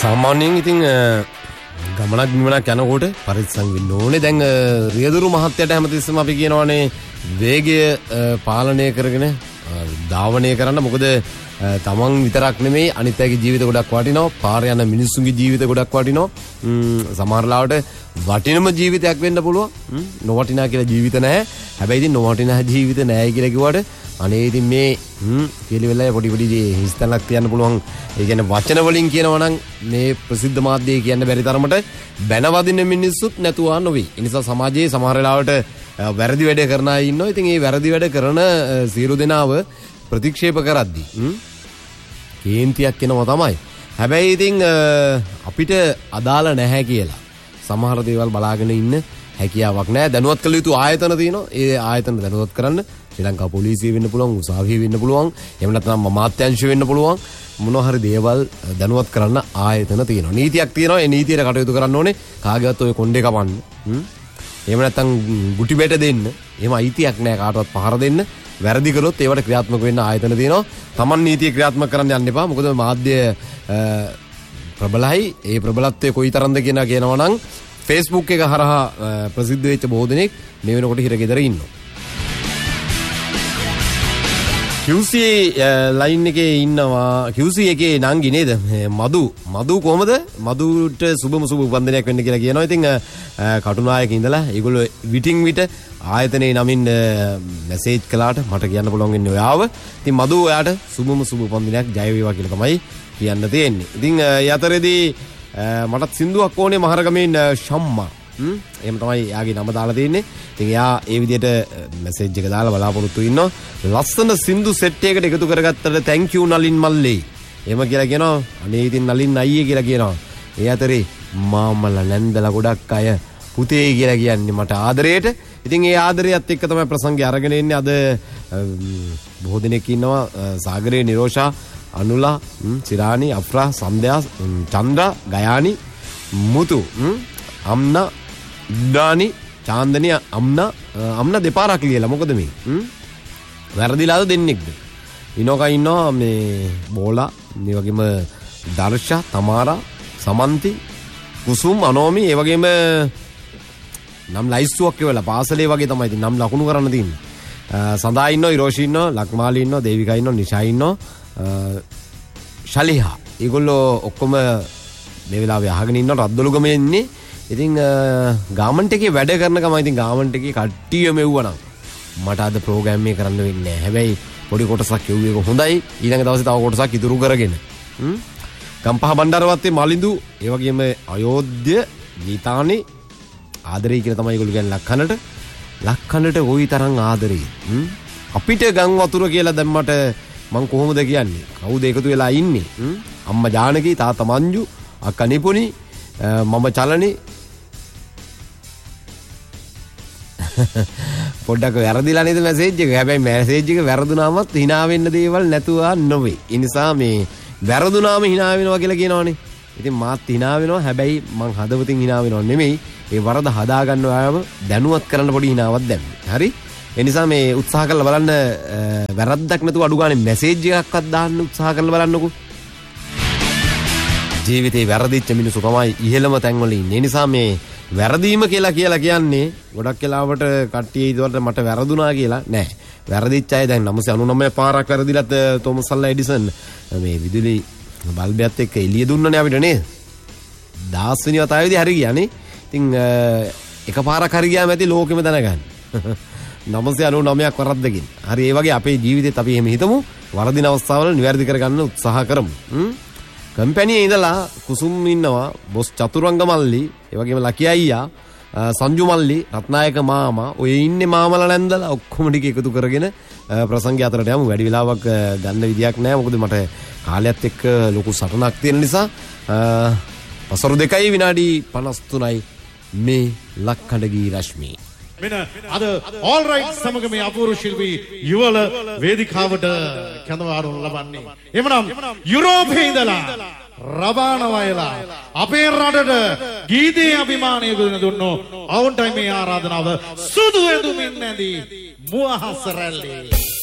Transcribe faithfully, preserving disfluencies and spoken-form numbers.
සාමාන්‍යයෙන් ඉතින් ගමනක් නිවනක් යනකොට පරිස්සම් වෙන්න ඕනේ. දැන් රියදුරු මහත්තයට හැමතිස්සෙම අපි කියනවානේ වේගය පාලනය කරගෙන ධාවනය කරන්න. මොකද තමන් විතරක් නෙමෙයි අනිත් අයගේ ජීවිත ගොඩක් වටිනවා. පාරේ යන මිනිස්සුන්ගේ ජීවිත ගොඩක් වටිනවා. සමහර ලාවට වටිනම ජීවිතයක් වෙන්න පුළුවන්. නොවටිනා කියලා ජීවිත නැහැ. හැබැයි ඉතින් නොවටිනා ජීවිත නැහැ කියලා කිව්වට අනේ ඉතින් මේ කියලා වෙලාවේ පොඩි පොඩි හිස්තැනක් තියන්න පුළුවන්. ඒ කියන්නේ වචන වලින් කියනවා නම් මේ ප්‍රසිද්ධ මාධ්‍යයේ කියන්න බැරි තරමට බැනවදින මිනිස්සුත් නැතුවා නොවේ. ඒ නිසා සමාජයේ සමහර වෙලාවට වැරදි වැඩ කරන අය ඉන්නවා. ඉතින් මේ වැරදි වැඩ කරන සියලු දෙනාව ප්‍රතික්ෂේප කරද්දී කේන්තියක් එනවා තමයි. හැබැයි ඉතින් අපිට අදාළ නැහැ කියලා සමහර දේවල් බලාගෙන ඉන්න හැකියාවක් නැහැ. දැනුවත් කළ යුතු ආයතන තියෙනවා. ඒ ආයතන දැනුවත් කරන්න ශ්‍රී ලංකා පොලිසිය වෙන්න පුළුවන්, උසාවිය වෙන්න පුළුවන්, එහෙම නැත්නම් අමාත්‍යාංශය වෙන්න පුළුවන්. මොනවා හරි දේවල් දැනුවත් කරන්න ආයතන තියෙනවා. නීතියක් තියෙනවා. ඒ නීතියට කටයුතු කරන්න ඕනේ. කාගේවත් ඔය කොණ්ඩේ කපන්න. එහෙම නැත්නම් ගුටි බෙට දෙන්න. එහෙම අයිතියක් නැහැ කාටවත් පහර දෙන්න. වැරදි කළොත් ඒවට ක්‍රියාත්මක වෙන්න ආයතන තියෙනවා. Taman නීතිය ක්‍රියාත්මක කරන්න යන්න එපා. මොකද මාධ්‍ය ප්‍රබලයි. ඒ ප්‍රබලත්වය කොයිතරම්ද කියන කියනවා නම් Facebook එක හරහා ප්‍රසිද්ධ වෙච්ච බොහෝ දෙනෙක් මේ වෙනකොට හිරගෙදර ඉන්නවා. Q C ලයින් එකේ ඉන්නවා. Q C එකේ නංගි නේද? මදු මදු කොහමද? මදුට සුබම සුබ උපන්දිනයක් වෙන්න කියලා කියනවා. ඉතින් කටුනායක ඉඳලා ඒගොල්ලෝ විටින් විට ආයතනයේ නමින් මැසේජ් කළාට මට කියන්න පුළුවන් වෙන්නේ ඔයාව. ඉතින් මදු ඔයාට සුබම සුබ උපන්දිනයක් ජය වේවා කියලා තමයි කියන්න තියෙන්නේ. ඉතින් ඒ අතරේදී මටත් සින්දුවක් ඕනේ මහරගමෙන් ශම්මා. හ්ම් එහෙම තමයි යාගේ නම දාලා තියෙන්නේ. ඉතින් එයා ඒ විදිහට මැසේජ් එක දාලා බලාපොරොත්තු ඉන්නවා. ලස්සන සින්දු සෙට් එකකට එකතු කරගත්තට thank you නලින් මල්ලේ. එහෙම කියලා කියනවා. අනේ ඉතින් නලින් අයියේ කියලා කියනවා. ඒ අතරේ මාමලා නැන්දලා ගොඩක් අය පුතේ කියලා කියන්නේ මට ආදරයට. ඉතින් ඒ ආදරයත් එක්ක තමයි ප්‍රසංගය අරගෙන ඉන්නේ. අද බොහෝ දෙනෙක් ඉන්නවා. සාගරේ නිරෝෂා, අනුලා, සිරානි, අෆ්‍රා, සන්ධ්‍යා, චන්ද්‍රා, ගයානි, මුතු, අම්නා, ඩානි, චාන්දනිය, අම්නා අම්නා දෙපාරක් ලියලා. මොකද මේ වැරදිලාද දෙන්නෙක්ද? ඉනෝකා ඉන්නවා මේ බෝලා, මේ වගේම දර්ශා, තමාරා, සමන්ති, කුසුම්, අනෝමි, ඒ වගේම නම් ලයිස්තුවක් කියලා පාසලේ වගේ තමයි ඉතින් නම් ලකුණු කරන්න තියෙන්නේ. සඳා ඉන්නවා, ඉරෝෂි ඉන්නවා, ලක්මාලි ඉන්නවා, දේවිකා ඉන්නවා, නිෂා ඉන්නවා, ශලිහා. ඒගොල්ලෝ ඔක්කොම මේ වෙලාවේ අහගෙන ඉන්නවා. රද්දොළු ගමේ ඉන්නේ. ඉතින් ගාමන්ට් එකේ වැඩ කරන ගමන් ඉතින් ගාමන්ට් එකේ කට්ටිය මෙව්වනම් මට අද ප්‍රෝග්‍රෑම් එක කරන්න වෙන්නේ නැහැ. හැබැයි පොඩි කොටසක් කියුවේ ඒක හොඳයි. ඊළඟ දවසේ තව කොටසක් ඉතුරු කරගෙන. හ්ම්. ගම්පහ බණ්ඩාරවත්තේ මලින්දු, ඒ වගේම අයෝධ්‍ය, ගීතානි ආදරේ කියලා තමයි ඒගොල්ලෝ කියන්නේ ලක්කනට. ලක්කනට ওই තරම් ආදරේ. හ්ම්. අපිට ගම් වතුර කියලා දැම්මට මං කොහොමද කියන්නේ? කවුද එකතු වෙලා ඉන්නේ? හ්ම්. අම්මා ජානකි, තාත්තා මංජු, අක්කා නිපුනි, මම චලනි. පොඩ්ඩක් වැරදිලා නේද මැසේජ් එක? හැබැයි මැසේජ් එක වැරදුනාමත් hina වෙන්න දේවල් නැතුවා නොවේ. ඒ නිසා මේ වැරදුනාම hina වෙනවා කියලා කියනවනේ. ඉතින් මාත් hina වෙනවා. හැබැයි මං හදවතින් hina වෙනව නෙමෙයි. ඒ වරද හදා ගන්න ඔයාම දැනුවත් කරන්න පොඩි hinaවක් දැම්මේ. හරි? ඒ නිසා මේ උත්සාහ කරලා බලන්න වැරද්දක් නැතුව අඩු ගානේ මැසේජ් එකක්වත් දාන්න උත්සාහ කරලා බලන්නකෝ. ජීවිතේ වැරදිච්ච මිනිස්සු තමයි ඉහෙළම තැන්වල ඉන්නේ. ඒ නිසා මේ වැරදීම කියලා කියලා කියන්නේ ගොඩක් වෙලාවට කට්ටිය ඉදවට මට වැරදුනා කියලා නෑ. වැරදිච්ච අය දැන් නවසිය අනූනවය පාරක් වැරදිලත් තෝමස් අල්ලා එඩිසන් මේ විදුලි බල්බයත් එක්ක එළිය දුන්නනේ අපිට නේද? දහස් වෙනි වතාවේදී හරි ගියානේ. ඉතින් එක පාරක් හරි ගියාම ඇති ලෝකෙම දැනගන්න. නවසිය අනූනවයක් වරද්දකින්. හරි ඒ වගේ අපේ ජීවිතේත් අපි එහෙම හිතමු. වරදින අවස්ථාවල නිවැරදි කරගන්න උත්සාහ කරමු. හ්ම්. කම්පැනියේ ඉඳලා කුසුම් ඉන්නවා, බොස් චතුරංග මල්ලි, ඒ වගේම ලකි අයියා, සංජු මල්ලි, රත්නායක මාමා, ඔය ඉන්නේ මාමලා නැන්දලා ඔක්කොම ටික එකතු කරගෙන ප්‍රසංගය අතරට යමු. වැඩි වෙලාවක් ගන්න විදියක් නැහැ. මොකද මට කාලයත් එක්ක ලොකු සටනක් තියෙන නිසා පසරු දෙකයි විනාඩි පනස් තුනයි මේ ලක්කඩගී රශ්මී. මෙන්න අද all right සමග මේ අපූර්ව ශිල්පී යුවල වේදිකාවට කැඳවාරනු ලබන්නේ. එමනම් යුරෝපයේ ඉඳලා රබාන වයලා අපේ රටට ගීතේ අභිමානය දුන්නු අවුන්ටයි මේ ආරාධනාව සුදු ඇඳුමින් නැදී මුවහස් රැල්ලේ.